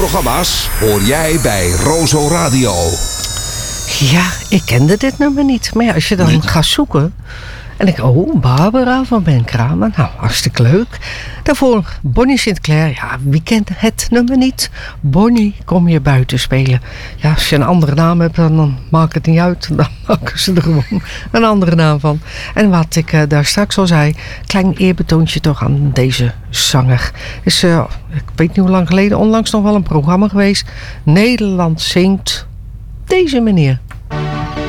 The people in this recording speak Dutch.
programma's hoor jij bij Rozo Radio. Ja, ik kende dit nummer niet. Maar ja, als je dan gaat zoeken... En ik, Barbara van Ben Kramer. Nou, hartstikke leuk. Daarvoor Bonnie Sinclair. Ja, wie kent het nummer niet? Bonnie, kom je buiten spelen. Ja, als je een andere naam hebt, dan maakt het niet uit. Dan maken ze er gewoon een andere naam van. En wat ik daar straks al zei, klein eerbetoontje toch aan deze zanger. Is, ik weet niet hoe lang geleden, onlangs nog wel een programma geweest. Nederland zingt deze meneer.